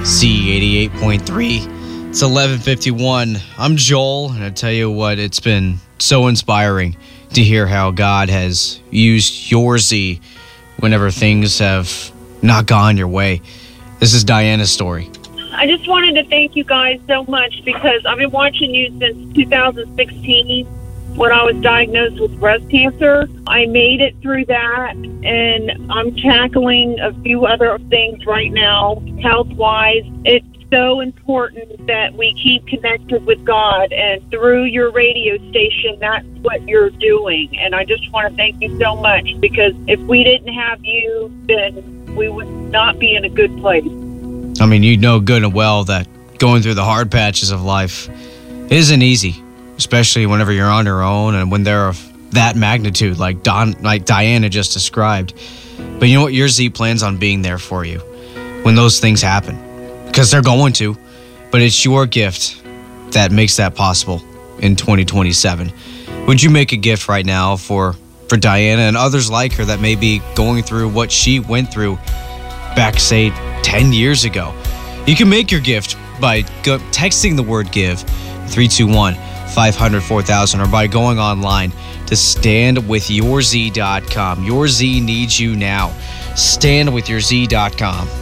Z88.3. It's 11:51. I'm Joel, and I tell you what, it's been so inspiring to hear how God has used your Z whenever things have not gone your way. This is Diana's story. I just wanted to thank you guys so much because I've been watching you since 2016 when I was diagnosed with breast cancer. I made it through that, and I'm tackling a few other things right now, health-wise. It's so important that we keep connected with God, and through your radio station, that's what you're doing. And I just want to thank you so much, because if we didn't have you, then we would not be in a good place. I mean, you know good and well that going through the hard patches of life isn't easy, especially whenever you're on your own and when they're of that magnitude, like Diana just described. But you know what? Your Z plans on being there for you when those things happen, because they're going to. But it's your gift that makes that possible in 2027. Would you make a gift right now for Diana and others like her that may be going through what she went through back, say, 10 years ago? You can make your gift by texting the word GIVE 321-500-4000 or by going online to standwithyourz.com. Your Z needs you now. Standwithyourz.com.